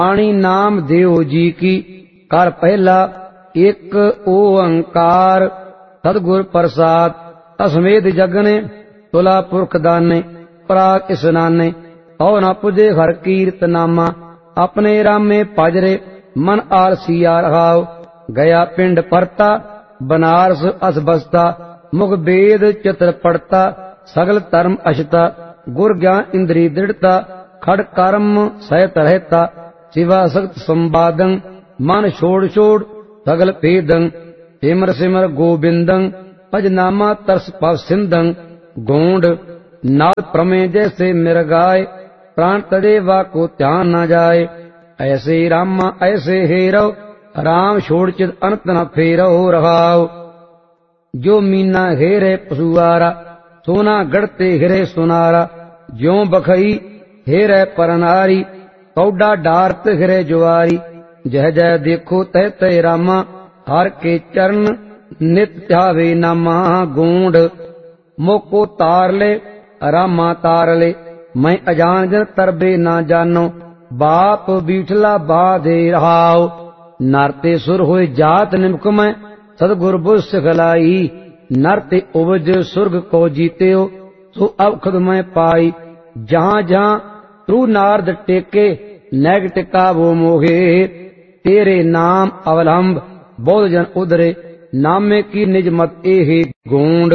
आणी नाम देव जी की कर पहला एक ओंकार सतगुर प्रसाद तस्मेद जगने तुला पुरख दाने पराग स्नाने तो न पुजे हर कीर्त नामा अपने रामे पाजरे मन आलसिया रहाओ गया पिंड परता बनारस अस बसता मुख वेद चित्र पढ़ता सगल धर्म अशता गुर ज्ञान इंद्री दृढ़ता खड़ कर्म सहत रहता शिवा सक्त संवादं मन छोड़ छोड़ सगल भेदं सिमर सिमर गोविंदं भजनामा तरस पव सिंधं गोंड नाल प्रमेय जैसे मिर्गाए प्राण तड़े वा को ध्यान न जाए ऐसे रामा ऐसे हेरो राम छोड़ चित अनंत न फेरो रहाओ जो मीना हेरे पशुआरा सोना गढ़ते हिरे सुनारा ज्यों बखई हेरे परनारी कौडा डारत हिरे जुआरी जह जह देखो तह तह रामा हर के चरण नित ध्यावे नामा गूंड मोको तार ले रामा तार ले मैं अजान जन तरबे ना जानो बाप बीठला बाधे रहाओ नरते सुर होए जात निमक में सदगुर बुझ सिखलाई नरते उपज सुर्ग को जीते हो सो अब खुद में पाई जहां जहां तू नारद टेके नैग टिका वो मोहे तेरे नाम अवलंब बोध जन उधरे नामे की निज मत एहे गूंड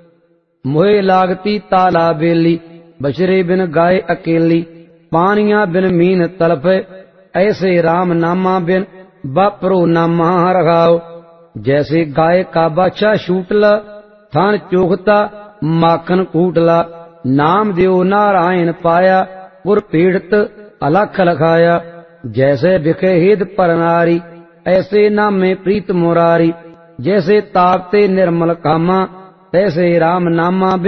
मोहे लागती ताला बेली बशरे बिन गाय अकेली पानिया बिन मीन तलप ऐसे राम नामा बिन बापरो नामा रखाओ जैसे गाय का बाछा छूटला थान चोखता माखन कूटला नाम देव नारायण पाया पुर पीड़ित अलख लखाया जैसे बिखे हिद पर नारी ऐसे नामे प्रीत मुरारी जैसे ताकते निर्मल कामा तैसे राम नामा